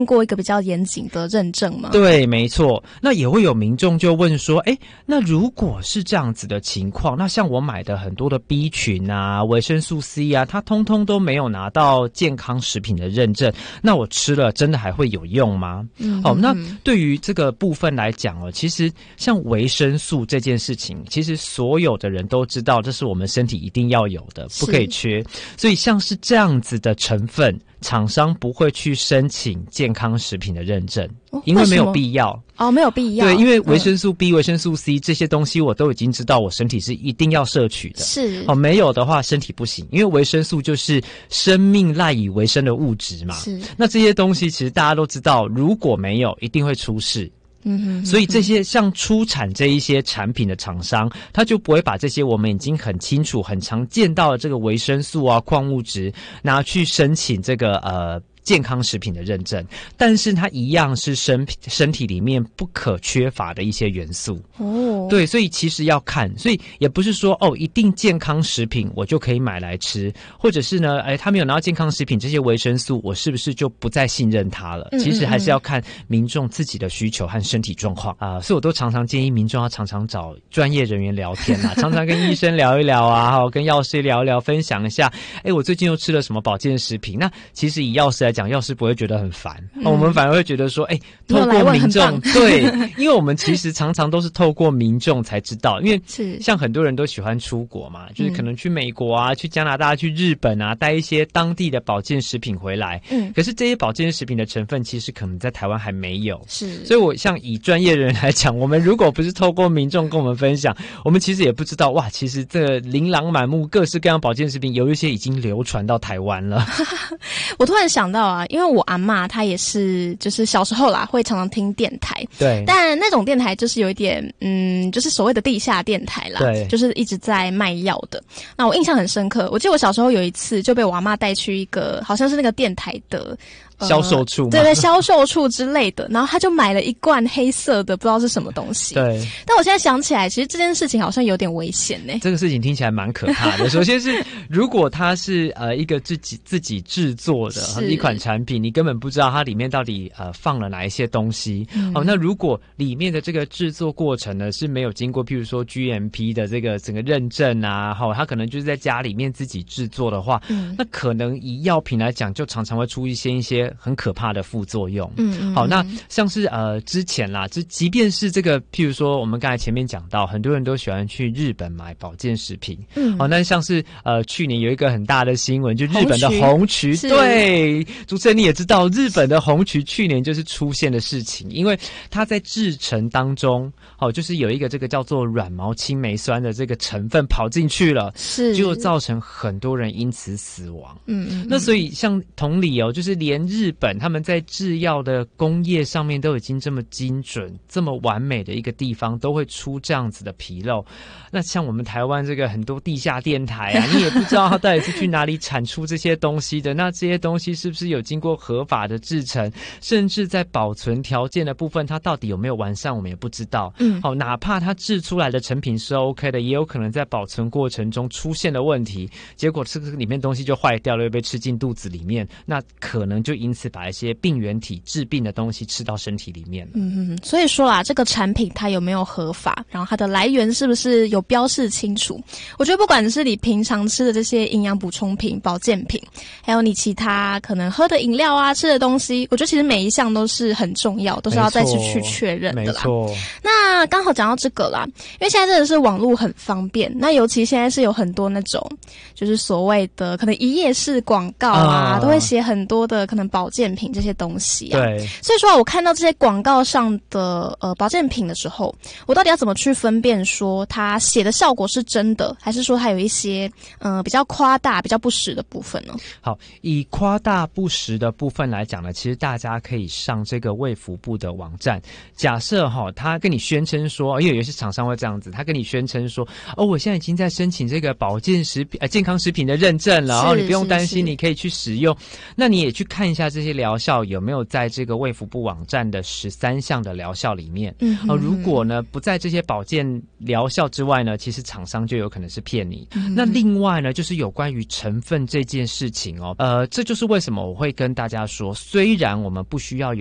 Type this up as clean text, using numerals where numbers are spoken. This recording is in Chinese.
过一个比较严谨的认证吗？ 对，没错。那也会有民众就问说，那如果是这样子的情况，那像我买的很多的 B 群啊、维生素 C 啊，它通通都没有拿到健康食品的认证，那我吃了真的还会有用吗？那对于这个部分来讲其实像维生素这件事情，其实所有的人都知道，这是我们身体一定要有的，不可以缺。所以像是这样子的成分，厂商不会去申请健康食品的认证，因为没有必要。 没有必要。 对，因为维生素 B、维生素 C 这些东西我都已经知道，我身体是一定要摄取的。 是没有的话身体不行，因为维生素就是生命赖以为生的物质嘛。 是， 那这些东西其实大家都知道，如果没有，一定会出事。所以这些像出产这一些产品的厂商，他就不会把这些我们已经很清楚、很常见到的这个维生素啊、矿物质拿去申请这个健康食品的认证，但是它一样是身体里面不可缺乏的一些元素。对，所以其实要看，所以也不是说一定健康食品我就可以买来吃，或者是呢，他没有拿到健康食品这些维生素，我是不是就不再信任它了？其实还是要看民众自己的需求和身体状况所以我都常常建议民众要常常找专业人员聊天常常跟医生聊一聊跟药师聊一聊，分享一下，我最近又吃了什么保健食品。那其实以药师来讲，药师不会觉得很烦，我们反而会觉得说，透过民众，对，因为我们其实常常都是透过民众才知道，因为像很多人都喜欢出国嘛，就是可能去美国啊、去加拿大、去日本啊，带一些当地的保健食品回来。可是这些保健食品的成分其实可能在台湾还没有。是，所以我像以专业人来讲，我们如果不是透过民众跟我们分享，我们其实也不知道哇，其实这琳琅满目各式各样保健食品，有一些已经流传到台湾了。 我突然想到因为我阿嬷她也是，就是小时候啦，会常常听电台。对，但那种电台就是有一点，就是所谓的地下电台啦。对，就是一直在卖药的。那我印象很深刻，我记得我小时候有一次就被我阿嬷带去一个好像是那个电台的销售处嘛， 对，销售处之类的，然后他就买了一罐黑色的不知道是什么东西。对，但我现在想起来，其实这件事情好像有点危险这个事情听起来蛮可怕的。首先是如果它是一个自己制作的一款产品，你根本不知道它里面到底放了哪一些东西。那如果里面的这个制作过程呢是没有经过譬如说 GMP 的这个整个认证它可能就是在家里面自己制作的话，那可能以药品来讲，就常常会出一些很可怕的副作用。好，那像是之前啦，即便是这个譬如说我们刚才前面讲到，很多人都喜欢去日本买保健食品。那像是去年有一个很大的新闻，就日本的红曲。对，主持人你也知道，日本的红曲去年就是出现的事情，因为它在制成当中就是有一个这个叫做软毛青霉酸的这个成分跑进去了，就造成很多人因此死亡。那所以像同理就是连日本他们在制药的工业上面都已经这么精准、这么完美的一个地方，都会出这样子的纰漏。那像我们台湾这个很多地下电台你也不知道它到底是去哪里产出这些东西的，那这些东西是不是有经过合法的制成，甚至在保存条件的部分它到底有没有完善，我们也不知道。哪怕它制出来的成品是 OK 的，也有可能在保存过程中出现了问题，结果这个里面东西就坏掉了，又被吃进肚子里面，那可能就因此把一些病原体致病的东西吃到身体里面了。 所以说啦，这个产品它有没有合法，然后它的来源是不是有标示清楚，我觉得不管是你平常吃的这些营养补充品、保健品，还有你其他可能喝的饮料啊、吃的东西，我觉得其实每一项都是很重要，都是要再去确认的啦。没错。那刚好讲到这个啦，因为现在真的是网络很方便，那尤其现在是有很多那种就是所谓的可能一页式广告都会写很多的可能保健品这些东西对，所以说我看到这些广告上的保健品的时候，我到底要怎么去分辨说它写的效果是真的，还是说它有一些比较夸大、比较不实的部分呢？ 好，以夸大不实的部分来讲呢，其实大家可以上这个卫福部的网站。假设他跟你宣称说，因为有些厂商会这样子，他跟你宣称说，我现在已经在申请这个保健食品健康食品的认证了，然后你不用担心，你可以去使用。那你也去看一下下这些疗效有没有在这个卫福部网站的13项的疗效里面。如果呢不在这些保健疗效之外呢，其实厂商就有可能是骗你。那另外呢，就是有关于成分这件事情哦，这就是为什么我会跟大家说，虽然我们不需要